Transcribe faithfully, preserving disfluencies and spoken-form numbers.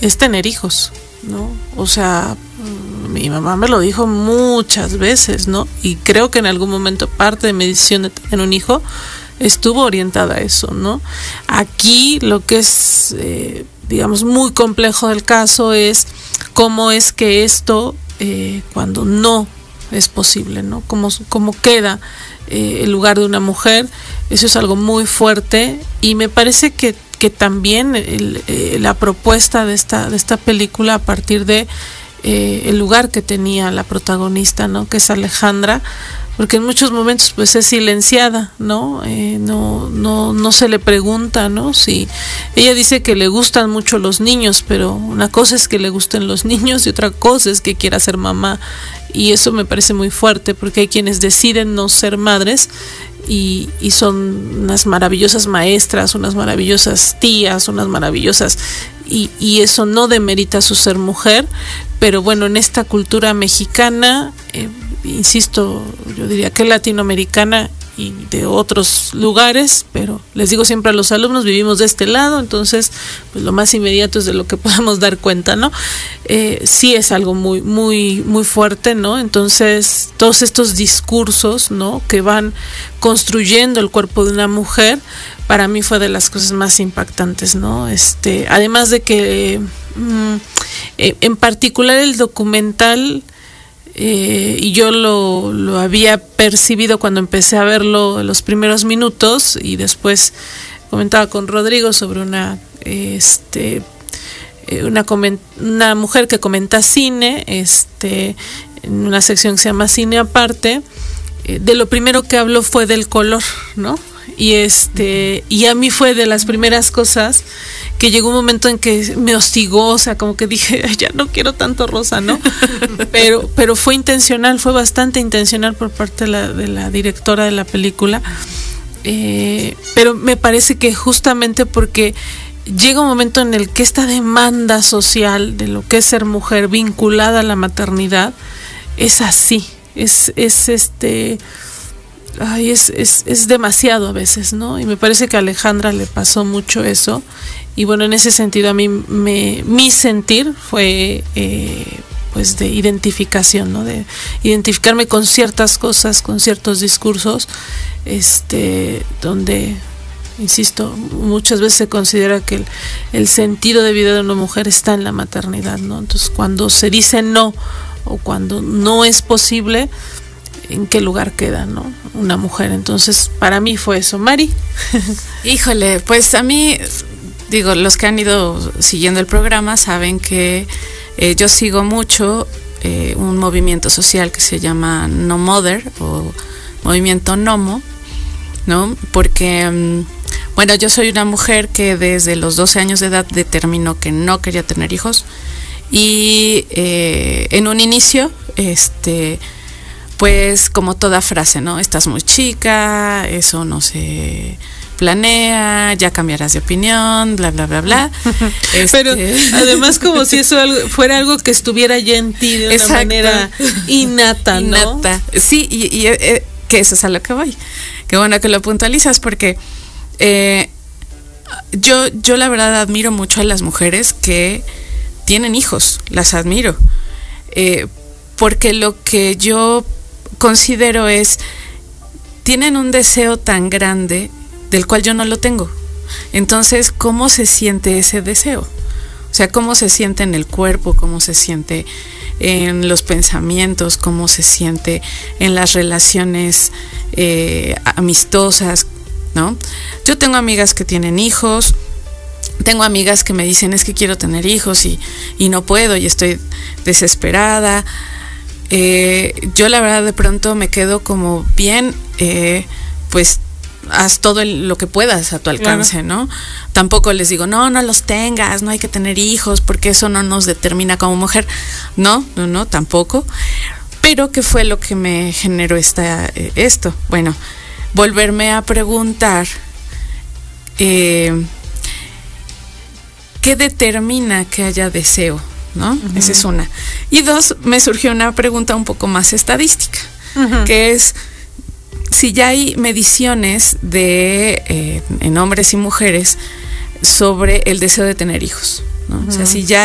es tener hijos, ¿no? O sea, mi mamá me lo dijo muchas veces, ¿no? Y creo que en algún momento parte de mi decisión de tener un hijo estuvo orientada a eso, ¿no? Aquí lo que es, eh, digamos, muy complejo del caso es cómo es que esto, eh, cuando no es posible, ¿no? Cómo, cómo queda eh, el lugar de una mujer. Eso es algo muy fuerte y me parece que, que también el, eh, la propuesta de esta, de esta película a partir de eh, el lugar que tenía la protagonista, ¿no? Que es Alejandra, porque en muchos momentos pues es silenciada, ¿no? Eh, no, no, no se le pregunta, ¿no? Si ella dice que le gustan mucho los niños, pero una cosa es que le gusten los niños y otra cosa es que quiera ser mamá, y eso me parece muy fuerte porque hay quienes deciden no ser madres y, y son unas maravillosas maestras, unas maravillosas tías, unas maravillosas, y, y eso no demerita su ser mujer, pero bueno, en esta cultura mexicana, eh, insisto, yo diría que latinoamericana y de otros lugares, pero les digo siempre a los alumnos, vivimos de este lado, entonces pues lo más inmediato es de lo que podemos dar cuenta, ¿no? Eh, sí es algo muy, muy, muy fuerte, ¿no? Entonces, todos estos discursos, ¿no? Que van construyendo el cuerpo de una mujer, para mí fue de las cosas más impactantes, ¿no? Este, además de que, mm, eh, en particular el documental, Eh, y yo lo, lo había percibido cuando empecé a verlo en los primeros minutos, y después comentaba con Rodrigo sobre una este una, coment- una mujer que comenta cine, este en una sección que se llama Cine Aparte. Eh, de lo primero que habló fue del color, ¿no? Y este y a mí fue de las primeras cosas que llegó un momento en que me hostigó, o sea, como que dije, ya no quiero tanto rosa, ¿no? Pero pero fue intencional, fue bastante intencional por parte de la, de la directora de la película. Eh, pero me parece que justamente porque llega un momento en el que esta demanda social de lo que es ser mujer vinculada a la maternidad es así, es, es este... Ay, es, es, es demasiado a veces, ¿no? Y me parece que a Alejandra le pasó mucho eso. Y bueno, en ese sentido a mí me, mi sentir fue eh, pues de identificación, ¿no? De identificarme con ciertas cosas, con ciertos discursos, este, donde, insisto, muchas veces se considera que el, el sentido de vida de una mujer está en la maternidad, ¿no? Entonces, cuando se dice no o cuando no es posible, ¿en qué lugar queda, no? Una mujer. Entonces, para mí fue eso. Mari. Híjole, pues a mí, digo, los que han ido siguiendo el programa saben que eh, yo sigo mucho eh, un movimiento social que se llama No Mother o Movimiento Nomo, ¿no? Porque, um, bueno, yo soy una mujer que desde los doce años de edad determinó que no quería tener hijos, y eh, en un inicio, este... pues como toda frase, ¿no? Estás muy chica, eso no se planea, ya cambiarás de opinión, bla, bla, bla, bla. Este... Pero además como si eso algo, fuera algo que estuviera ya en ti de una Exacto. manera innata, ¿no? Innata. Sí, y, y eh, que eso es a lo que voy. Qué bueno que lo puntualizas, porque eh, yo, yo la verdad admiro mucho a las mujeres que tienen hijos, las admiro. Eh, porque lo que yo considero es, tienen un deseo tan grande del cual yo no lo tengo. Entonces, ¿cómo se siente ese deseo? O sea, ¿cómo se siente en el cuerpo? ¿Cómo se siente en los pensamientos? ¿Cómo se siente en las relaciones eh, amistosas? ¿No? Yo tengo amigas que tienen hijos, tengo amigas que me dicen, es que quiero tener hijos y, y no puedo y estoy desesperada. Eh, yo la verdad de pronto me quedo como bien, eh, pues haz todo el, lo que puedas a tu alcance, claro. ¿no? Tampoco les digo, no, no los tengas, no hay que tener hijos porque eso no nos determina como mujer. No, no, no, tampoco. Pero ¿qué fue lo que me generó esta, eh, esto? Bueno, volverme a preguntar eh, ¿qué determina que haya deseo? ¿No? Uh-huh. Esa es una. Y dos, me surgió una pregunta un poco más estadística, uh-huh. que es si ya hay mediciones de eh, en hombres y mujeres sobre el deseo de tener hijos, ¿no? Uh-huh. O sea, si ya